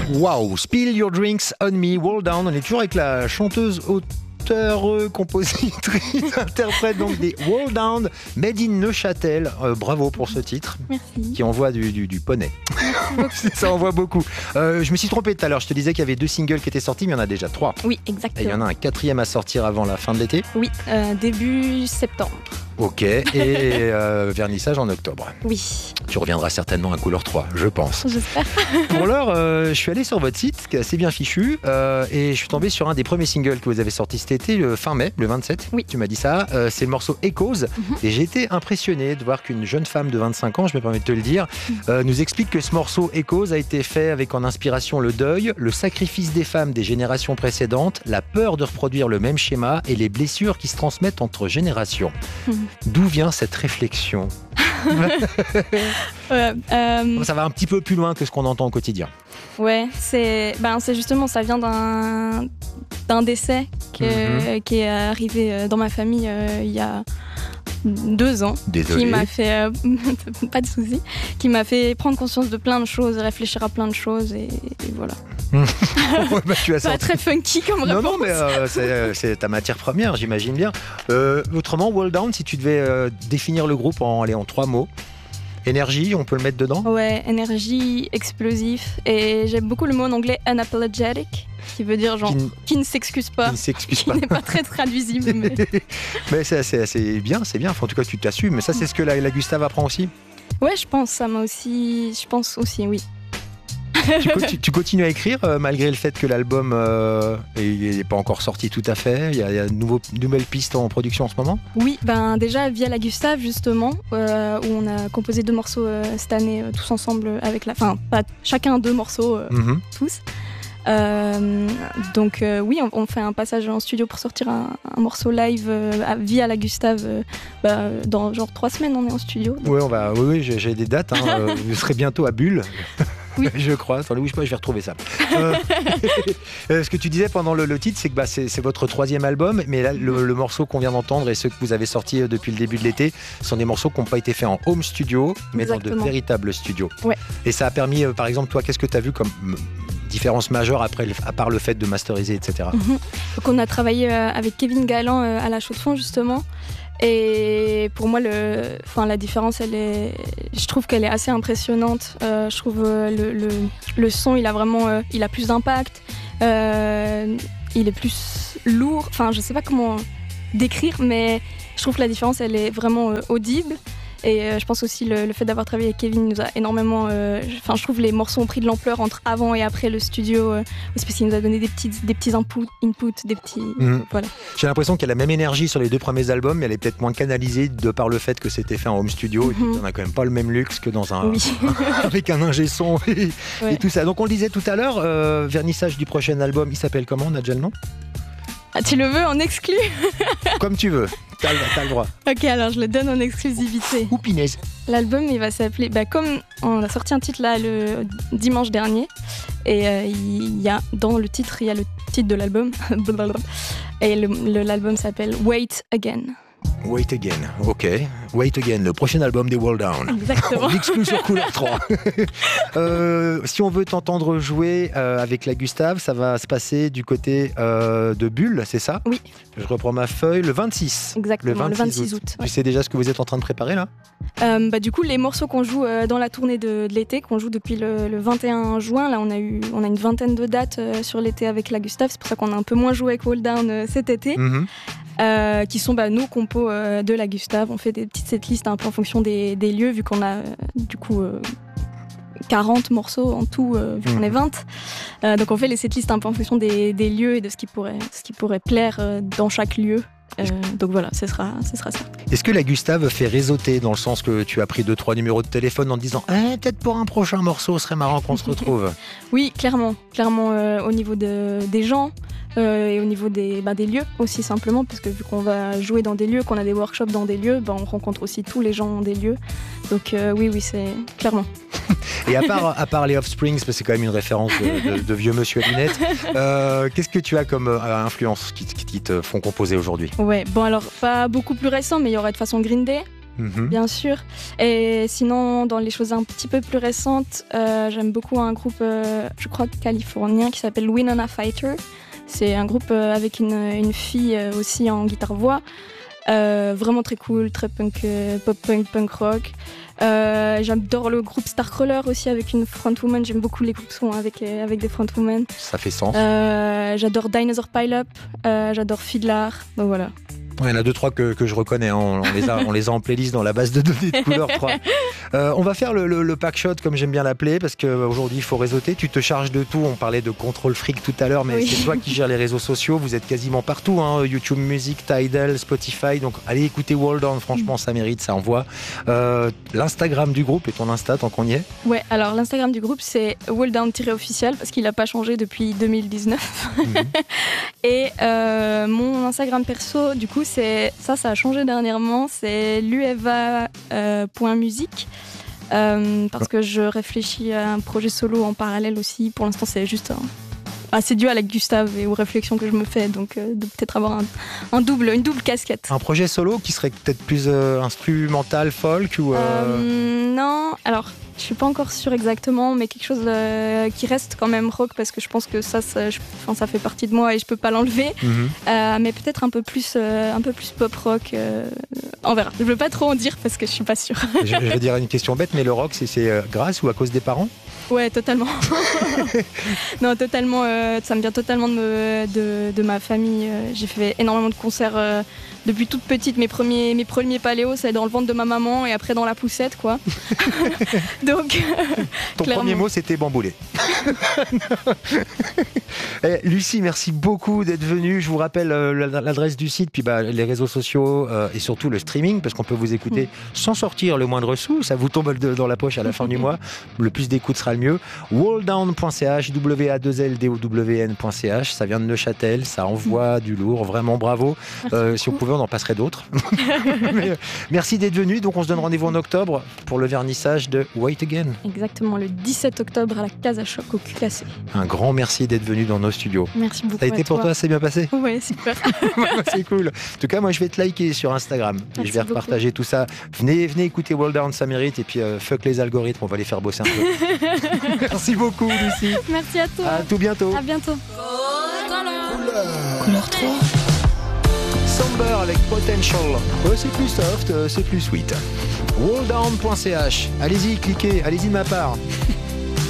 Wow, Spill Your Drinks on Me, Wall Down. On est toujours avec la chanteuse, auteure, compositrice, interprète donc des Wall Down, Made in Neuchâtel. Bravo pour ce titre. Merci. Qui envoie du poney. Ça envoie beaucoup. Je me suis trompé tout à l'heure. Je te disais qu'il y avait 2 singles qui étaient sortis, mais il y en a déjà 3. Oui, Et exactement. il y en a un 4e à sortir avant la fin de l'été. Oui, début septembre. Ok, et vernissage en octobre. Oui, Tu reviendras certainement à couleur 3, je pense. j'espère. Pour l'heure, je suis allé sur votre site, qui est assez bien fichu, et je suis tombé sur un des premiers singles que vous avez sorti cet été, le fin mai, le 27. Oui. Tu m'as dit ça. C'est le morceau Echoes. Et j'ai été impressionné de voir qu'une jeune femme de 25 ans, je me permets de te le dire, nous explique que ce morceau Echoes a été fait avec en inspiration le deuil, le sacrifice des femmes des générations précédentes, la peur de reproduire le même schéma et les blessures qui se transmettent entre générations. D'où vient cette réflexion ? Ça va un petit peu plus loin que ce qu'on entend au quotidien. Ouais, c'est justement, ça vient d'un décès qui est arrivé dans ma famille il y a 2 ans. Désolé. Qui m'a fait, pas de souci, qui m'a fait prendre conscience de plein de choses, réfléchir à plein de choses et voilà. Tu as Pas sorti. très funky comme réponse. Non, mais c'est ta matière première, j'imagine bien. Autrement, Wall Down, si tu devais définir le groupe en 3 mots. Énergie, on peut le mettre dedans ? Ouais, énergie, explosif. Et j'aime beaucoup le mot en anglais unapologetic, qui veut dire genre qui ne s'excuse pas. Qui ne s'excuse Qui pas. n'est pas très traduisible. Mais... Mais c'est bien, c'est bien. Enfin, en tout cas, tu t'assumes. Mais ça, c'est ce que la Gustave apprend aussi. Ouais, je pense aussi, oui. Tu continues à écrire malgré le fait que l'album n'est pas encore sorti tout à fait. Il y a de nouvelles pistes en production en ce moment. Oui, déjà via la Gustave justement, où on a composé 2 morceaux cette année tous ensemble avec pas chacun 2 morceaux tous. Donc oui, on fait un passage en studio pour sortir un morceau live via la Gustave. Dans genre 3 semaines, on est en studio. Donc... Oui, j'ai des dates. Vous serez bientôt à Bulle. Oui. Je crois. Attendez, je vais retrouver ça. Ce que tu disais pendant le titre, c'est que c'est votre 3e album, mais là, le morceau qu'on vient d'entendre et ceux que vous avez sortis depuis le début de l'été sont des morceaux qui n'ont pas été faits en home studio, mais Exactement. dans de véritables studios. Ouais. Et ça a permis, par exemple, toi, qu'est-ce que tu as vu comme différence majeure à part le fait de masteriser, etc. Donc on a travaillé avec Kevin Galland à la chaux-de-fonds justement. Et pour moi, la différence, je trouve qu'elle est assez impressionnante. Je trouve le son, il a plus d'impact. Il est plus lourd. Enfin, je sais pas comment décrire, mais je trouve que la différence, elle est vraiment audible. Et je pense aussi le fait d'avoir travaillé avec Kevin nous a énormément... je trouve les morceaux ont pris de l'ampleur entre avant et après le studio. Parce qu'il nous a donné des petits inputs, des petits... Voilà. J'ai l'impression qu'il y a la même énergie sur les 2 premiers albums, mais elle est peut-être moins canalisée de par le fait que c'était fait en home studio. Et puis, on n'a quand même pas le même luxe que dans un... Oui. avec un ingé son et Ouais. tout ça. Donc on le disait tout à l'heure, vernissage du prochain album, il s'appelle comment? On a déjà le nom? Ah, tu le veux en exclu? Comme tu veux, t'as le droit. Ok, alors je le donne en exclusivité. Ou Pinaise. L'album, il va s'appeler... comme on a sorti un titre là le dimanche dernier, et dans le titre, il y a le titre de l'album. Et l'album s'appelle Wait Again. Wait Again, ok. Wait Again, le prochain album des Wall Down. Exactement. On exclut sur couleur 3. Si on veut t'entendre jouer avec la Gustave, ça va se passer du côté de Bulle, c'est ça? Oui. Je reprends ma feuille, le 26. Exactement, le 26 août. Tu sais déjà ce que vous êtes en train de préparer là? Du coup, les morceaux qu'on joue dans la tournée de l'été, qu'on joue depuis le 21 juin, là on a une vingtaine de dates sur l'été avec la Gustave, c'est pour ça qu'on a un peu moins joué avec Wall Down cet été. Qui sont nos compos de la Gustave. On fait des petites setlists un peu en fonction des lieux, vu qu'on a du coup 40 morceaux en tout, vu qu'on est 20. Donc on fait les setlists un peu en fonction des lieux et de ce qui pourrait plaire dans chaque lieu. Donc voilà, ce sera ça. Est-ce que la Gustave fait réseauter dans le sens que tu as pris 2-3 numéros de téléphone en te disant peut-être pour un prochain morceau, ce serait marrant qu'on se retrouve? Oui, clairement au niveau des gens. Et au niveau des lieux aussi simplement, parce que vu qu'on va jouer dans des lieux, qu'on a des workshops dans des lieux, on rencontre aussi tous les gens des lieux. Donc oui, c'est clairement. Et à part les Offsprings, parce que c'est quand même une référence de vieux monsieur à lunettes, qu'est-ce que tu as comme influence qui te font composer aujourd'hui? Ouais, alors pas beaucoup plus récent, mais il y aurait de façon Green Day. bien sûr. Et sinon, dans les choses un petit peu plus récentes, j'aime beaucoup un groupe, je crois californien, qui s'appelle Winona Fighter. C'est un groupe avec une fille aussi en guitare-voix. Vraiment très cool, très punk, pop-punk, punk rock. J'adore le groupe Starcrawler aussi avec une frontwoman. J'aime beaucoup les groupes sons avec des frontwomen. Ça fait sens. J'adore Dinosaur Pile-Up, j'adore Fiddler, donc voilà. Il y en a 2-3 que je reconnais, hein. On les a en playlist dans la base de données de couleurs 3. On va faire le pack shot comme j'aime bien l'appeler parce qu'aujourd'hui il faut réseauter, tu te charges de tout, on parlait de contrôle fric tout à l'heure mais oui. C'est toi qui gères les réseaux sociaux, vous êtes quasiment partout, hein. YouTube Music, Tidal, Spotify, donc allez écouter World On, franchement ça mérite, ça envoie. L'Instagram du groupe et ton Insta tant qu'on y est. Ouais, alors l'Instagram du groupe c'est World On-official parce qu'il n'a pas changé depuis 2019. Et mon Instagram perso du coup ça a changé dernièrement, c'est lueva.musique parce que je réfléchis à un projet solo en parallèle aussi. Pour l'instant, c'est juste assez dû à la Gustave et aux réflexions que je me fais, donc de peut-être avoir une double casquette. Un projet solo qui serait peut-être plus instrumental, folk ou Non, alors je suis pas encore sûre exactement, mais quelque chose qui reste quand même rock parce que je pense que ça fait partie de moi et je peux pas l'enlever. Mais peut-être un peu plus pop rock. On verra. Je veux pas trop en dire parce que je suis pas sûre. Je vais dire une question bête, mais le rock c'est grâce ou à cause des parents ? Ouais, totalement. Non, totalement. Ça me vient totalement de ma famille. J'ai fait énormément de concerts depuis toute petite. Mes premiers paléos, c'est dans le ventre de ma maman et après dans la poussette, quoi. Donc, ton premier mot, c'était bamboulé. Lucie, merci beaucoup d'être venue. Je vous rappelle l'adresse du site, puis les réseaux sociaux et surtout le streaming, parce qu'on peut vous écouter sans sortir le moindre sou. Ça vous tombe dans la poche à la fin du mois. Le plus d'écoute sera le mieux. Walldown.ch, WADZLDOWN.ch. Ça vient de Neuchâtel, ça envoie du lourd. Vraiment bravo. Si on pouvait, on en passerait d'autres. Merci d'être venu. Donc on se donne rendez-vous en octobre pour le vernissage de Wait Again. Exactement, le 17 octobre à la Casa Choc au QKC. Un grand merci d'être venu dans nos studios. Merci beaucoup. Ça a été pour toi, c'est bien passé ? Oui, super. C'est cool. En tout cas, moi je vais te liker sur Instagram. Et je vais repartager tout ça. Venez écouter World Down, ça mérite. Et puis fuck les algorithmes, on va les faire bosser un peu. Merci beaucoup, Lucie. Merci à toi. À tout bientôt. À bientôt. Couleur 3. Somber avec Potential. C'est plus soft, c'est plus sweet. Walldown.ch. Allez-y, cliquez, allez-y de ma part.